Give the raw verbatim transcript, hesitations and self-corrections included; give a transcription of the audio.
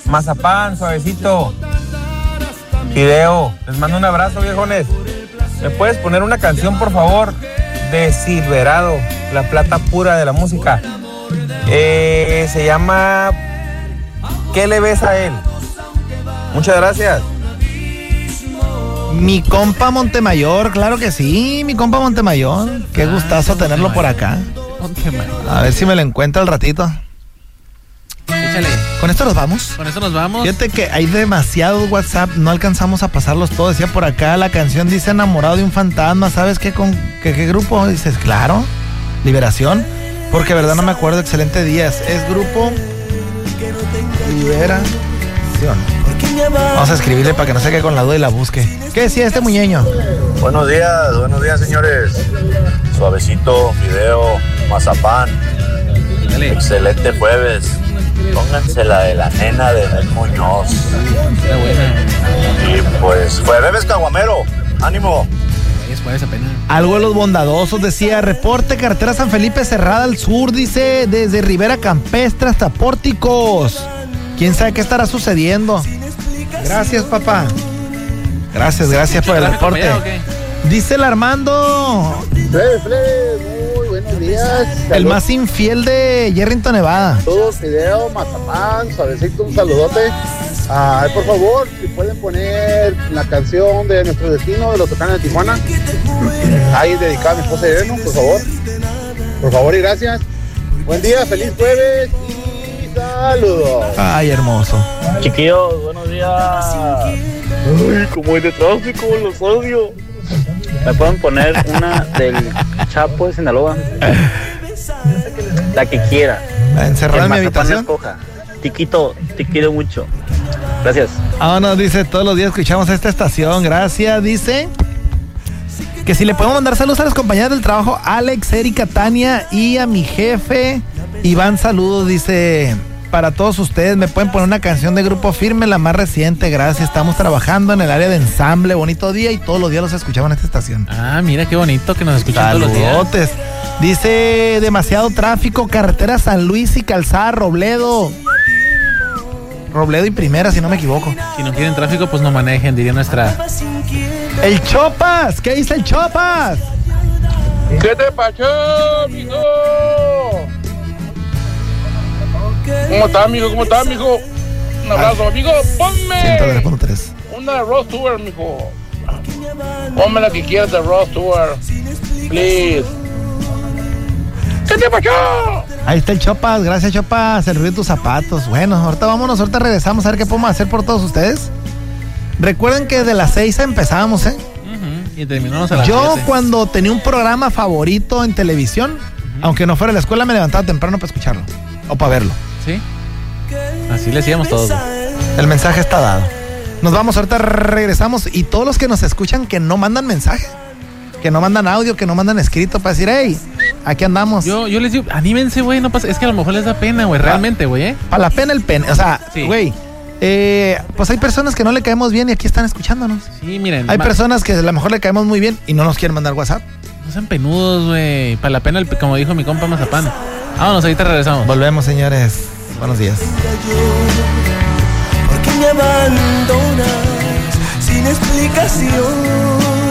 mazapán, suavecito, Fideo. Les mando un abrazo, viejones. ¿Me puedes poner una canción, por favor? De Silverado, la plata pura de la música. Eh, se llama ¿Qué le ves a él? Muchas gracias. Mi compa Montemayor, claro que sí, mi compa Montemayor. Qué ah, gustazo tenerlo por acá. Montemayor. A ver si me lo encuentro al ratito. Échale. ¿Con esto nos vamos? Con esto nos vamos. Fíjate que hay demasiados WhatsApp, no alcanzamos a pasarlos todos. Decía por acá, la canción dice enamorado de un fantasma. ¿Sabes qué, con, qué, qué grupo? Dices, claro, Liberación. Porque de verdad no me acuerdo, excelente días. Es grupo Liberación. Vamos a escribirle para que no se quede con la duda y la busque. ¿Qué decía este muñeño? Buenos días, buenos días, señores. Suavecito, Fideo, mazapán. Dale. Excelente jueves. Pónganse la de la nena de Del Muñoz. Está buena. Y pues, fue bebes caguamero. Ánimo. Algo de los bondadosos, decía, reporte carretera San Felipe cerrada al sur, dice, desde Rivera Campestre hasta Pórticos. ¿Quién sabe qué estará sucediendo? Gracias, papá. Gracias, gracias por el reporte. Dice el Armando. Fred, Fred, muy buenos días. El Salud. Más infiel de Yerrington, Nevada. Todos, Fideo, mazapán, suavecito, un saludote. Ah, por favor, si pueden poner la canción de Nuestro Destino de los Tucanes de Tijuana. Ahí dedicada a mi esposa Irene, por favor. Por favor y gracias. Buen día, feliz jueves y saludos. Ay, hermoso. Chiquillos, buenos días. Ay, como es de tráfico, los odio. ¿Me pueden poner una del Chapo de Sinaloa? La que quiera. Encerrada en mi habitación. Escoja. Tiquito, te quiero mucho. Gracias. Ah, no, dice, todos los días escuchamos esta estación. Gracias, dice. Que si le podemos mandar saludos a las compañeras del trabajo, Alex, Erika, Tania y a mi jefe Iván, saludos, dice. Para todos ustedes, me pueden poner una canción de Grupo Firme, la más reciente, gracias. Estamos trabajando en el área de ensamble, bonito día y todos los días los escuchamos en esta estación. Ah, mira qué bonito que nos escuchan todos los días. Dice, demasiado tráfico, carretera San Luis y Calzada Robledo. Robledo y Primera, si no me equivoco. Si no quieren tráfico, pues no manejen, diría nuestra. El Chopas, ¿qué dice el Chopas? ¿Qué te pasó, amigo? ¿Cómo estás, amigo? ¿Cómo estás, amigo? Un abrazo, ah. amigo. Ponme una Ross Tour, mijo. Ponme la que quieras de Ross Tour. Please. ¿Qué te pasó? Ahí está el Chopas, gracias Chopas, el ruido de tus zapatos. Bueno, ahorita vámonos, ahorita regresamos a ver qué podemos hacer por todos ustedes. Recuerden que de las seis empezábamos, ¿eh? Uh-huh. Y terminamos a las Yo siete. Cuando tenía un programa favorito en televisión, uh-huh. aunque no fuera a la escuela, me levantaba temprano para escucharlo o para verlo. Sí, así le hacíamos todos. El mensaje está dado. Nos vamos, ahorita regresamos. Y todos los que nos escuchan que no mandan mensaje, que no mandan audio, que no mandan escrito para decir, hey, aquí andamos. Yo, yo les digo, anímense, güey, no pasa. Es que a lo mejor les da pena, güey, realmente, güey, ¿eh? Para la pena el pene, o sea, güey. Sí. Eh, pues hay personas que no le caemos bien y aquí están escuchándonos. Sí, miren. Hay ma- personas que a lo mejor le caemos muy bien y no nos quieren mandar WhatsApp. No sean penudos, güey. Para la pena, el, como dijo mi compa Mazapán. Vámonos, ahorita regresamos. Volvemos, señores. Buenos días. ¿Por qué me abandonas sin explicación?